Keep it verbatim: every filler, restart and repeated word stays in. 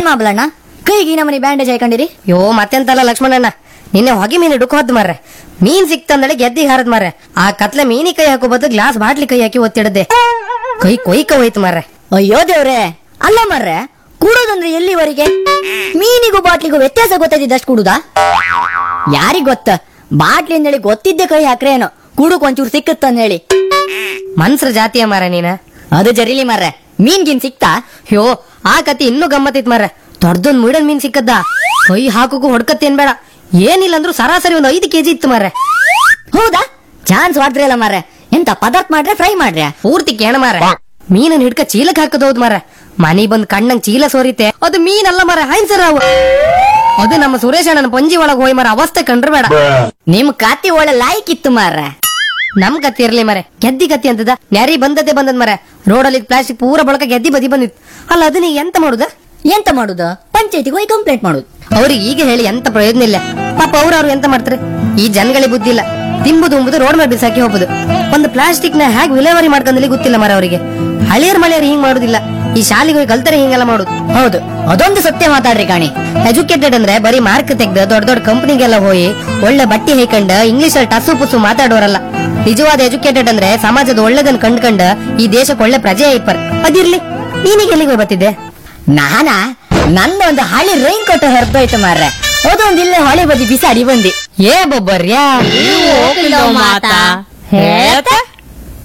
ಮಾಬ್ಲಣ್ಣ ಕೈಗೆ ನಮ್ಮನಿ ಬ್ಯಾಂಡೇಜ್ ಹಾಕೊಂಡಿರಿ? ಯೋ ಮತ್ತೆಂತಲ್ಲ ಲಕ್ಷ್ಮಣಣ್ಣ, ನಿನ್ನೆ ಹೊಗೆ ಮೀನು ಡುಕ್ ಹೊದ್ ಮಾರ್ರೆ. ಮೀನ್ ಸಿಕ್ತಂದಳೆ ಗೆದ್ದಿಗೆ ಹಾರದ್ ಮಾರ್ರೆ. ಆ ಕತ್ಲೆ ಮೀನಿ ಕೈ ಹಾಕೋ ಬದ್ದು ಗ್ಲಾಸ್ ಬಾಟ್ಲಿ ಕೈ ಹಾಕಿ ಒತ್ತಿಡದೆ ಕೈ ಕೊಯ್ಕ ಹೋಯ್ತು ಮಾರ್ರೆ. ಅಯ್ಯೋ ದೇವ್ರೆ, ಅಲ್ಲ ಮರ್ರೆ, ಕೂಡೋದಂದ್ರೆ ಎಲ್ಲಿವರೆಗೆ? ಮೀನಿಗೂ ಬಾಟ್ಲಿಗೂ ವ್ಯತ್ಯಾಸ ಗೊತ್ತಾಯ್ತಿದ್ದಷ್ಟು ಕೂಡುದಾ? ಯಾರಿಗ್ ಗೊತ್ತ, ಬಾಟ್ಲಿ ಅಂದೇಳಿ ಗೊತ್ತಿದ್ದೆ ಕೈ ಹಾಕ್ರೆ ಏನೋ ಕೂಡಕ್ ಒಂಚೂರು ಸಿಕ್ಕತ್ತಂದ ಹೇಳಿ. ಮನ್ಸ್ರ ಜಾತಿಯ ಮಾರ್ರೆ ನೀನ. ಅದು ಜರಿಲಿ ಮರ್ರೆ, ಮೀನ್ಗಿನ್ ಸಿಕ್ತಾ? ಯೋ ಆ ಕತಿ ಇನ್ನೂ ಗಮ್ಮತ್ತಿತ್ ಮಾರ್ರೆ. ದೊಡ್ಡದೊಂದ್ ಮುಡನ್ ಮೀನ್ ಸಿಕ್ಕದ್ದ, ಕೈ ಹಾಕೋಕು ಹೊಡ್ಕತ್ತೇನ್ ಬೇಡ, ಏನಿಲ್ಲ ಅಂದ್ರೂ ಸರಾಸರಿ ಒಂದು ಐದು ಕೆಜಿ ಇತ್ತು ಮಾರ್ರೆ. ಹೌದಾ? ಚಾನ್ಸ್ ವಾಡ್ದ್ರಲ್ಲ ಮಾರ್ರೆ. ಎಂತ ಪದಾರ್ಥ ಮಾಡ್ರೆ ಫ್ರೈ ಮಾಡ್ರೆ? ಪೂರ್ತಿ ಕೇಣ ಮಾರ್ರೆ. ಮೀನನ್ ಹಿಡ್ಕ ಚೀಲಕ್ ಹಾಕದೌದ್ ಮಾರ್ರೆ. ಮನಿ ಬಂದ್ ಕಣ್ಣಂಗ್ ಚೀಲ ಸೋರಿತೆ, ಅದು ಮೀನಲ್ಲ ಮಾರ್ರೆ, ಹೈನ್ಸರ್ ಅವು. ಅದು ನಮ್ಮ ಸುರೇಶ್ ಅಣ್ಣನ ಪಂಜಿ ಒಳಗ್ ಹೋಯ್ ಮಾರ ಅವಸ್ಥೆ ಕಂಡ್ರೆ ಬೇಡ. ನಿಮ್ ಕಾತಿ ಒಳ್ಳೆ ಲಾಯ್ಕ್ ಇತ್ತು ಮಾರ್ರೆ. ನಮ್ ಕತ್ತಿ ಇರ್ಲಿ ಮರೆ, ಗೆದ್ದಿ ಕತ್ತಿ ಅಂತದ ನ್ಯಾರಿ ಬಂದದ್ದೇ ಬಂದದ್ ಮರೆ. ರೋಡಲ್ಲಿ ಪ್ಲಾಸ್ಟಿಕ್ ಪೂರ ಬಳಕ ಗೆದ್ದಿ ಬದಿ ಬಂದಿತ್ತು. ಅಲ್ಲ ಅದನ್ನ ಎಂತ ಮಾಡುದ? ಎಂತ ಮಾಡುದ? ಪಂಚಾಯತಿಗೆ ಹೋಗಿ ಕಂಪ್ಲೇಂಟ್ ಮಾಡುದು. ಅವ್ರಿಗೆ ಈಗ ಹೇಳಿ ಎಂತ ಪ್ರಯೋಜನ ಇಲ್ಲ. ಪಾಪ ಅವ್ರು ಅವ್ರು ಎಂತ ಮಾಡ್ತಾರೆ? ಈ ಜನಗಳಿಗೆ ಬುದ್ಧಿ ಇಲ್ಲ. ತಿಂಬುದು ಉಂಬುದು ರೋಡ್ ಮೇಲೆ ಬಿಸಾಕಿ ಹೋಗುದು. ಒಂದು ಪ್ಲಾಸ್ಟಿಕ್ ನ ಹೇಗೆ ವಿಲೇವಾರಿ ಮಾಡ್ಕೊಂಡಲ್ಲಿ ಗೊತ್ತಿಲ್ಲ ಮರ ಅವರಿಗೆ. ಹಳಿಯರ್ ಮಳೆಯರ್ ಹಿಂಗ್ ಮಾಡುದಿಲ್ಲ, ಈ ಶಾಲೆಗೆ ಹೋಗಿ ಕಲ್ತಾರೆ ಹಿಂಗೆಲ್ಲ ಮಾಡುದು. ಹೌದು, ಅದೊಂದು ಸತ್ಯ ಮಾತಾಡ್ರಿ ಕಾಣಿ. ಎಜುಕೇಟೆಡ್ ಅಂದ್ರೆ ಬರೀ ಮಾರ್ಕ್ ತೆಗ್ದು ದೊಡ್ಡ ದೊಡ್ಡ ಕಂಪನಿಗೆಲ್ಲ ಹೋಗಿ ಒಳ್ಳೆ ಬಟ್ಟಿ ಹೈಕಂಡ್ ಇಂಗ್ಲಿಷ್ ಅಲ್ಲಿ ಟಸು ಪುಸು ಮಾತಾಡೋರಲ್ಲ. ನಿಜವಾದ ಎಜುಕೇಟೆಡ್ ಅಂದ್ರೆ ಸಮಾಜದ ಒಳ್ಳೆದನ್ ಕಂಡ್ಕಂಡ ಈ ದೇಶಕ್ಕೆ ಒಳ್ಳೆ ಪ್ರಜೆ ಐಪರ್. ಅದಿರ್ಲಿ, ನೀನೀಗ ಎಲ್ಲಿಗೆ ಹೋಗಿ ಬರ್ತಿದ್ದೆ? ನಾನ ನಂದೊಂದು ಹಳಿ ರೈನ್ ಕೋಟ್ ಹರಿದೋಯ್ತು ಮಾರ್ರೆ, ಅದೊಂದು ಇಲ್ಲೇ ಹೊಳೆ ಬದಿ ಬಿಸಾಡಿ ಬಂದಿ. ಏ ಬೊಬ್ಬರ್ಯಾ ಮಾತಾ ಹೇಳ್ತಾ